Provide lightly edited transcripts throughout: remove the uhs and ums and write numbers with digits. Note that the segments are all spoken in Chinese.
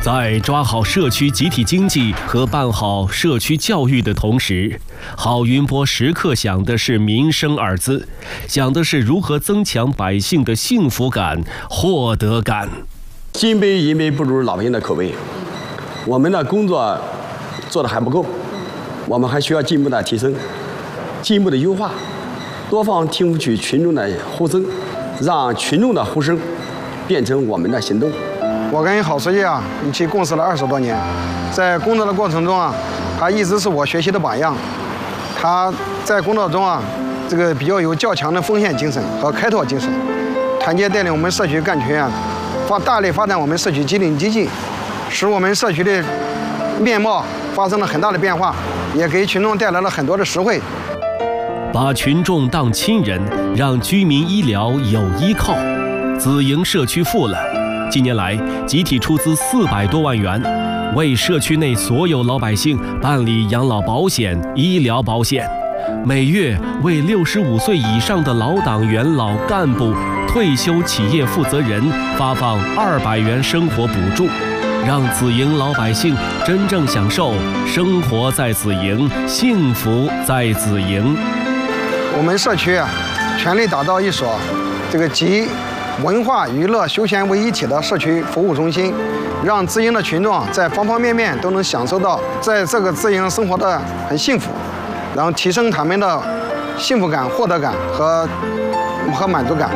在抓好社区集体经济和办好社区教育的同时，郝云波时刻想的是民生二字，想的是如何增强百姓的幸福感、获得感。 金杯银杯不如老百姓的口碑，我们的工作做得还不够，我们还需要进一步的提升，进一步的优化，多方听取群众的呼声，让群众的呼声变成我们的行动。 我跟郝书记一起共事了20多年，在工作的过程中他一直是我学习的榜样。他在工作中比较有较强的奉献精神和开拓精神，团结带领我们社区干群大力发展我们社区集体经济，使我们社区的面貌发生了很大的变化，也给群众带来了很多的实惠。 把群众当亲人，让居民医疗有依靠。紫营社区富了，近年来集体出资400多万元，为社区内所有老百姓办理养老保险、医疗保险，每月为65岁以上的老党员、老干部、退休企业负责人发放200元生活补助，让紫营老百姓真正享受生活在紫营，幸福在紫营。 我们社区全力打造一所集文化、娱乐、休闲为一体的社区服务中心，让紫营的群众在方方面面都能享受到在这个紫营生活的很幸福，然后提升他们的幸福感、获得感和满足感。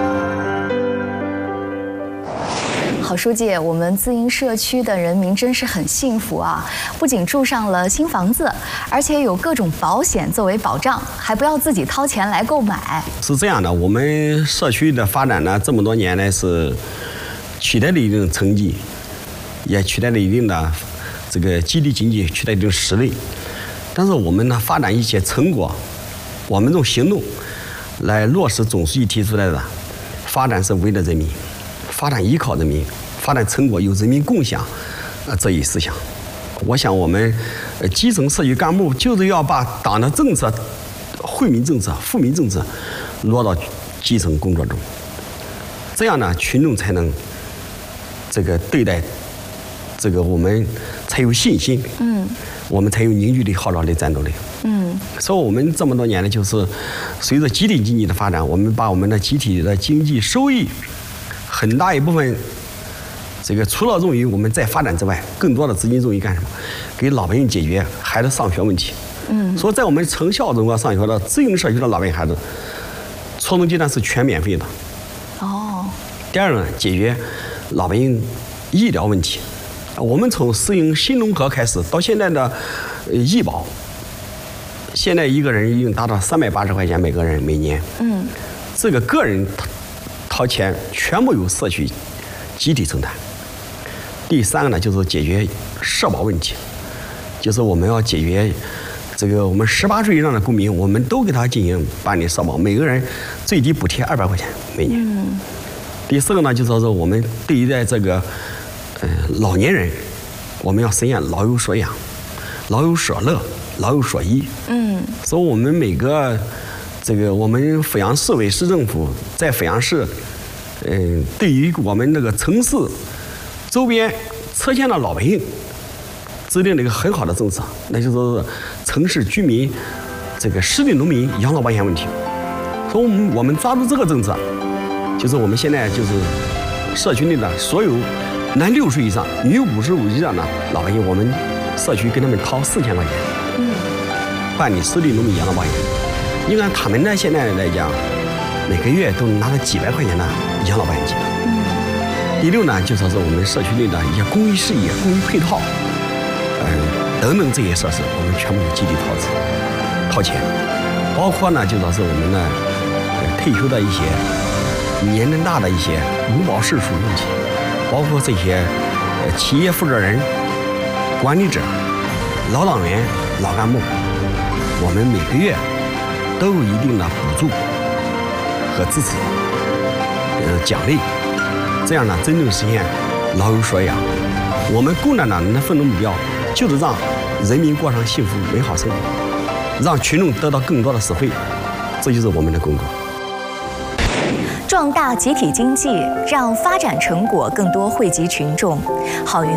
郝书记，我们紫营社区的人民真是很幸福啊！不仅住上了新房子，而且有各种保险作为保障，还不要自己掏钱来购买。 是这样的，我们社区的发展呢，这么多年来是取得了一定的成绩，也取得了一定的集体经济，取得一定实力。但是我们呢，发展一些成果，我们用行动来落实总书记提出来的发展是为了人民，发展依靠人民，发展成果由人民共享这一思想。我想我们基层社区干部就是要把党的政策、惠民政策、富民政策落到基层工作中，这样呢，群众才能对待我们才有信心，我们才有凝聚力、号召力、战斗力。所以我们这么多年呢，就是随着集体经济的发展，我们把我们的集体的经济收益很大一部分，除了用于我们再发展之外，更多的资金用于干什么？给老百姓解决孩子上学问题。所以在我们城校中上学的紫营社区的老百姓孩子，初中阶段是全免费的。第二个呢，解决老百姓医疗问题。我们从适应新农合开始到现在的医保，现在一个人已经达到380块钱每个人每年。这个个人掏钱全部由社区集体承担。第三个呢，就是解决社保问题，就是我们要解决我们18岁以上的公民，我们都给他进行办理社保，每个人最低补贴200块钱每年。第四个呢，就是说我们对于老年人，我们要实现老有所养、老有所乐、老有所依。所以我们每个我们阜阳市委市政府在阜阳市，对于我们城市周边车县的老百姓，制定了一个很好的政策，那就是城市居民失地农民养老保险问题。所以我们抓住这个政策，就是我们现在社区内的所有男60岁以上、女55岁以上的老百姓，我们社区给他们掏4000块钱，办理失地农民养老保险。你看他们呢，现在来讲，每个月都拿了几百块钱的养老保险金。第六呢，就是我们社区内的一些公益事业、公益配套，等等这些设施，我们全部是集体掏钱。包括呢，就是我们的退休的一些年龄大的一些无保世俗问题，包括这些企业负责人、管理者、老党员、老干部，我们每个月都有一定的补助和支持，奖励，这样呢，真正实现老有所养。我们共产党人的奋斗目标就是让人民过上幸福美好生活，让群众得到更多的实惠，这就是我们的工作。 壮大集体经济，让发展成果更多惠及群众。郝云